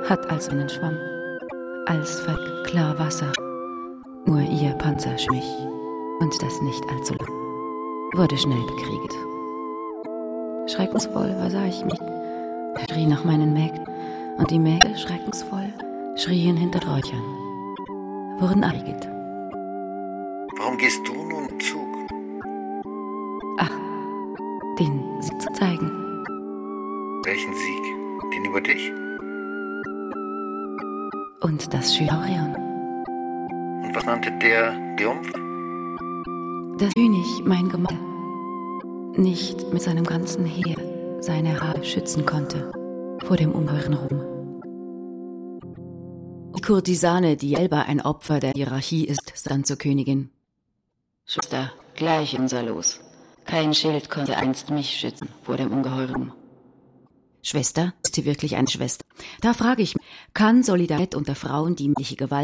hat als einen Schwamm, als Falk klar Wasser. Nur ihr Panzer schmich, und das nicht allzu lang, wurde schnell bekrieget. Schreckensvoll versah ich mich, schrie nach meinen Mägden, und die Mägde, schreckensvoll, schrien hinter Räuchern, wurden eiget. Warum gehst du nun im Zug? Ach, den Sieg zu zeigen. Welchen Sieg? Den über dich? Und das Schülaurion. Und was nannte der Triumph? Dass König mein Gemahl nicht mit seinem ganzen Heer seine Habe schützen konnte vor dem ungeheuren Ruhm. Die Kurtisane, die selber ein Opfer der Hierarchie ist, stand zur Königin. Schwester, gleich unser Los. Kein Schild konnte einst mich schützen vor dem ungeheuren. Schwester? Ist sie wirklich eine Schwester? Da frage ich mich, kann Solidarität unter Frauen die männliche Gewalt